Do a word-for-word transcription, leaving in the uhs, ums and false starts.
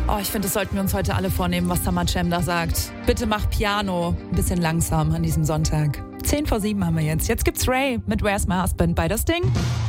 Oh, ich finde, das sollten wir uns heute alle vornehmen, was Summer Jam da sagt. Bitte mach Piano ein bisschen langsam an diesem Sonntag. Zehn vor sieben haben wir jetzt. Jetzt gibt's Ray mit Where's My Husband bei das Ding.